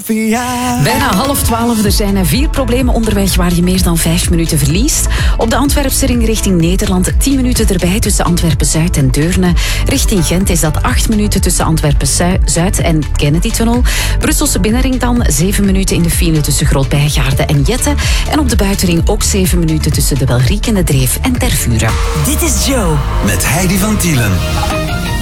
Bijna 11:30. Er zijn 4 problemen onderweg waar je meer dan 5 minuten verliest. Op de Antwerpse ring richting Nederland 10 minuten erbij tussen Antwerpen-Zuid en Deurne. Richting Gent is dat 8 minuten tussen Antwerpen-Zuid en Kennedy-tunnel. Brusselse binnenring dan 7 minuten in de file tussen Groot-Bijgaarden en Jette. En op de buitenring ook 7 minuten tussen de Belriek en de Dreef en Tervuren. Dit is Joe. Met Heidi van Tielen.